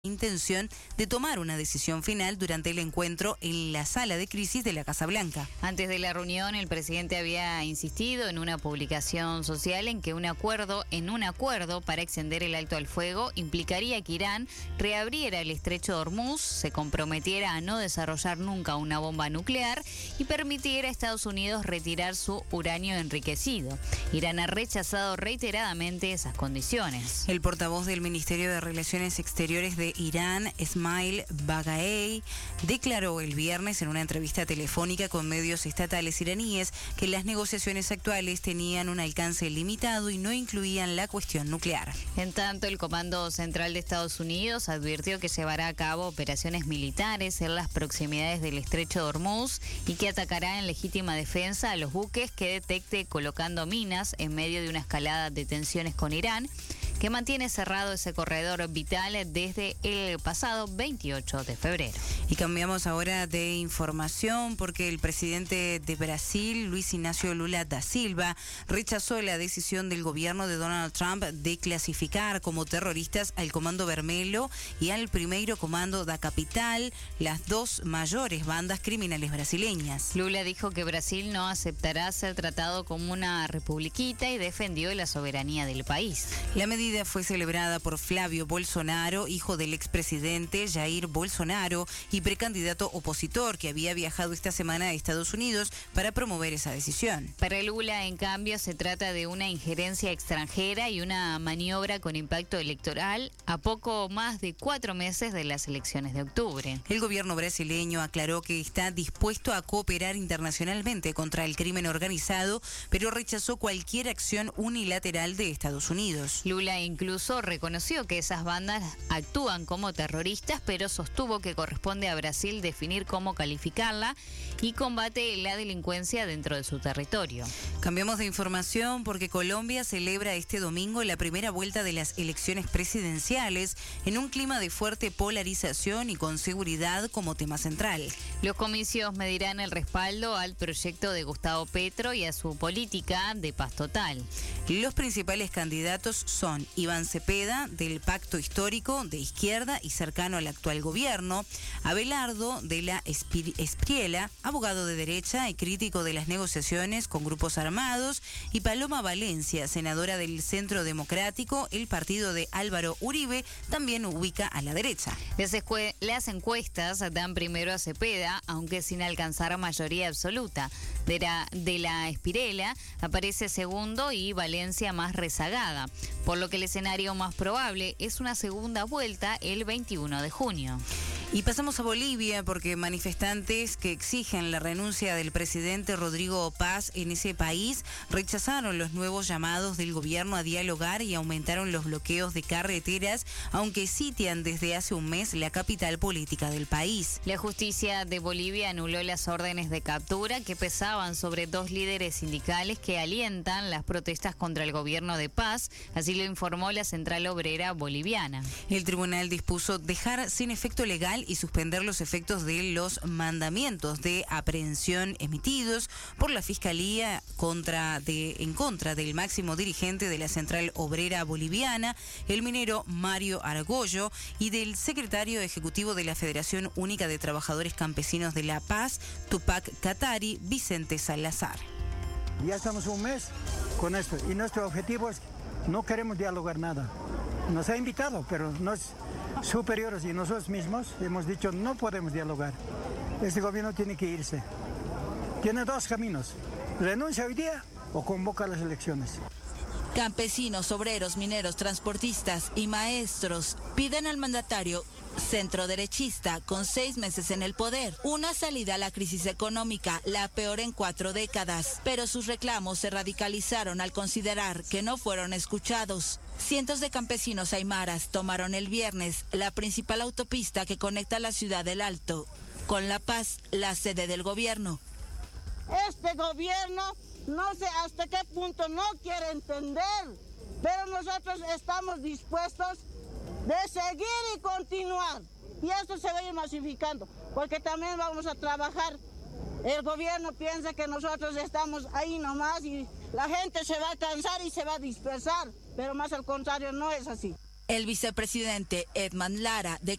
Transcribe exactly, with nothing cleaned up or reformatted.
intención de tomar una decisión final durante el encuentro en la sala de crisis de la Casa Blanca. Antes de la reunión, el presidente había insistido en una publicación social en que un acuerdo, en un acuerdo para extender el alto al fuego implicaría que Irán reabriera el estrecho de Hormuz, se comprometiera a no desarrollar nunca una bomba nuclear y permitiera a Estados Unidos retirar su uranio enriquecido. Irán ha rechazado reiteradamente esas condiciones. El portavoz del Ministerio de Relaciones Exteriores de Irán, Esmail Bagaei, declaró el viernes en una entrevista telefónica con medios estatales iraníes que las negociaciones actuales tenían un alcance limitado y no incluían la cuestión nuclear. En tanto, el Comando Central de Estados Unidos advirtió que llevará a cabo operaciones militares en las proximidades del estrecho de Hormuz y que atacará en legítima defensa a los buques que detecte colocando minas en medio de una escalada de tensiones con Irán, que mantiene cerrado ese corredor vital desde el pasado veintiocho de febrero. Y cambiamos ahora de información porque el presidente de Brasil, Luis Ignacio Lula da Silva, rechazó la decisión del gobierno de Donald Trump de clasificar como terroristas al Comando Vermelho y al Primeiro Comando da Capital, las dos mayores bandas criminales brasileñas. Lula dijo que Brasil no aceptará ser tratado como una republiquita y defendió la soberanía del país. La medida fue celebrada por Flavio Bolsonaro, hijo del expresidente Jair Bolsonaro y precandidato opositor que había viajado esta semana a Estados Unidos para promover esa decisión. Para Lula, en cambio, se trata de una injerencia extranjera y una maniobra con impacto electoral a poco más de cuatro meses de las elecciones de octubre. El gobierno brasileño aclaró que está dispuesto a cooperar internacionalmente contra el crimen organizado, pero rechazó cualquier acción unilateral de Estados Unidos. Lula incluso reconoció que esas bandas actúan como terroristas, pero sostuvo que corresponde a Brasil definir cómo calificarla y combate la delincuencia dentro de su territorio. Cambiamos de información porque Colombia celebra este domingo la primera vuelta de las elecciones presidenciales en un clima de fuerte polarización y con seguridad como tema central. Los comicios medirán el respaldo al proyecto de Gustavo Petro y a su política de paz total. Los principales candidatos son Iván Cepeda, del Pacto Histórico de izquierda y cercano al actual gobierno, Abelardo de la Espriella, abogado de derecha y crítico de las negociaciones con grupos armados, y Paloma Valencia, senadora del Centro Democrático, el partido de Álvaro Uribe, también ubica a la derecha. Las, escue- las encuestas dan primero a Cepeda, aunque sin alcanzar mayoría absoluta. De la, de la Espriella aparece segundo y Valencia más rezagada, por lo que el escenario más probable es una segunda vuelta el veintiuno de junio. Y pasamos a Bolivia porque manifestantes que exigen la renuncia del presidente Rodrigo Paz en ese país rechazaron los nuevos llamados del gobierno a dialogar y aumentaron los bloqueos de carreteras, aunque sitian desde hace un mes la capital política del país. La justicia de Bolivia anuló las órdenes de captura que pesaban sobre dos líderes sindicales que alientan las protestas contra el gobierno de Paz, así lo informó la Central Obrera Boliviana. El tribunal dispuso dejar sin efecto legal y suspender los efectos de los mandamientos de aprehensión emitidos por la Fiscalía contra de, en contra del máximo dirigente de la Central Obrera Boliviana, el minero Mario Argollo, y del secretario ejecutivo de la Federación Única de Trabajadores Campesinos de La Paz, Tupac Katari, Vicente Salazar. Ya estamos un mes con esto y nuestro objetivo es que no queremos dialogar nada. Nos ha invitado, pero no es superiores y nosotros mismos hemos dicho no podemos dialogar. Este gobierno tiene que irse. Tiene dos caminos: renuncia hoy día o convoca las elecciones. Campesinos, obreros, mineros, transportistas y maestros piden al mandatario centroderechista con seis meses en el poder una salida a la crisis económica, la peor en cuatro décadas, pero sus reclamos se radicalizaron al considerar que no fueron escuchados. Cientos de campesinos aymaras tomaron el viernes la principal autopista que conecta la ciudad del Alto con La Paz, la sede del gobierno. Este gobierno no sé hasta qué punto no quiere entender, pero nosotros estamos dispuestos de seguir y continuar. Y esto se va a ir masificando, porque también vamos a trabajar. El gobierno piensa que nosotros estamos ahí nomás y la gente se va a cansar y se va a dispersar, pero más al contrario, no es así. El vicepresidente Edman Lara declaró